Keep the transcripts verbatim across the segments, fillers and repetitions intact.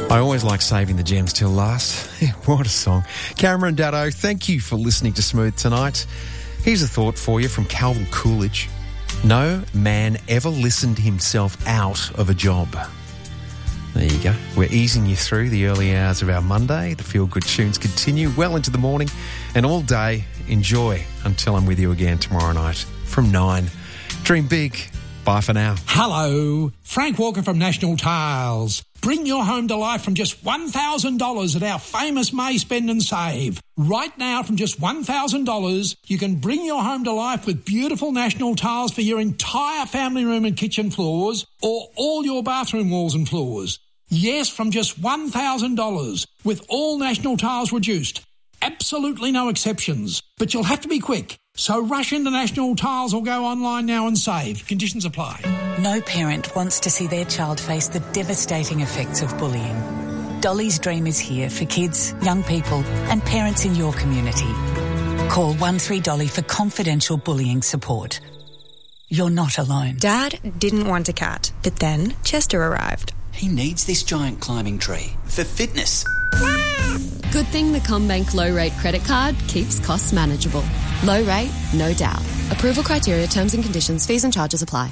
I always like saving the gems till last. What a song. Cameron Daddo, thank you for listening to Smooth tonight. Here's a thought for you from Calvin Coolidge. No man ever listened himself out of a job. There you go. We're easing you through the early hours of our Monday. The feel-good tunes continue well into the morning and all day. Enjoy until I'm with you again tomorrow night from nine. Dream big. Bye for now. Hello, Frank Walker from National Tiles. Bring your home to life from just one thousand dollars at our famous May Spend and Save. Right now, from just one thousand dollars, you can bring your home to life with beautiful National Tiles for your entire family room and kitchen floors or all your bathroom walls and floors. Yes, from just one thousand dollars, with all National Tiles reduced. Absolutely no exceptions. But you'll have to be quick. So rush into National Tiles or go online now and save. Conditions apply. No parent wants to see their child face the devastating effects of bullying. Dolly's Dream is here for kids, young people and parents in your community. Call one three Dolly for confidential bullying support. You're not alone. Dad didn't want a cat, but then Chester arrived. He needs this giant climbing tree for fitness. Good thing the CommBank low rate credit card keeps costs manageable. Low rate, no doubt. Approval criteria, terms and conditions, fees and charges apply.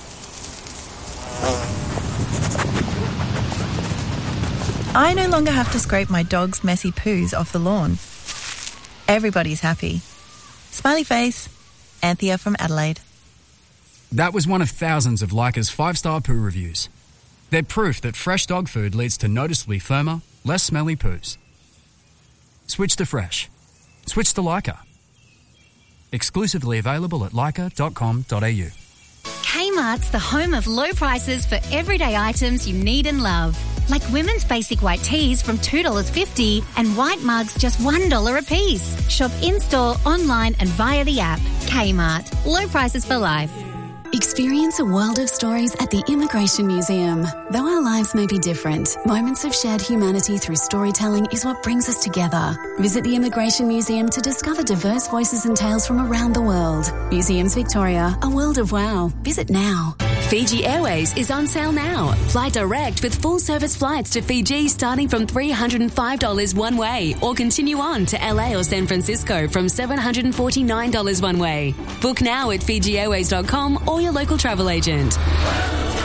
I no longer have to scrape my dog's messy poos off the lawn. Everybody's happy. Smiley face. Anthea from Adelaide. That was one of thousands of Leica's five-star poo reviews. They're proof that fresh dog food leads to noticeably firmer, less smelly poos. Switch to fresh. Switch to Leica. Exclusively available at leica dot com dot a u. Kmart's the home of low prices for everyday items you need and love. Like women's basic white tees from two dollars fifty and white mugs just one dollar a piece. Shop in-store, online and via the app. Kmart. Low prices for life. Experience a world of stories at the Immigration Museum. Though our lives may be different, moments of shared humanity through storytelling is what brings us together. Visit the Immigration Museum to discover diverse voices and tales from around the world. Museums Victoria, a world of wow. Visit now. Fiji Airways is on sale now. Fly direct with full-service flights to Fiji starting from three hundred five dollars one way, or continue on to L A or San Francisco from seven hundred forty-nine dollars one way. Book now at fiji airways dot com or your local travel agent.